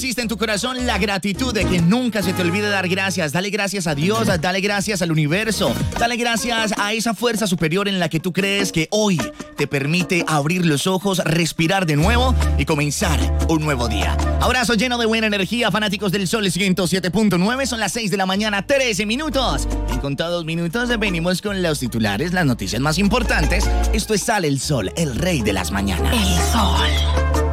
Existe en tu corazón la gratitud de que nunca se te olvide dar gracias. Dale gracias a Dios, dale gracias al universo, dale gracias a esa fuerza superior en la que tú crees que hoy te permite abrir los ojos, respirar de nuevo y comenzar un nuevo día. Abrazo lleno de buena energía, fanáticos del Sol 107.9. Son las 6 de la mañana, 13 minutos. En contados minutos venimos con los titulares, las noticias más importantes. Esto es Sale el Sol, el rey de las mañanas. El Sol.